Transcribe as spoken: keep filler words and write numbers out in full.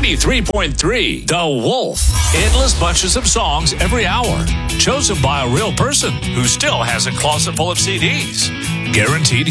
ninety-three point three The Wolf. Endless bunches of songs every hour, chosen by a real person who still has a closet full of C Ds. Guaranteed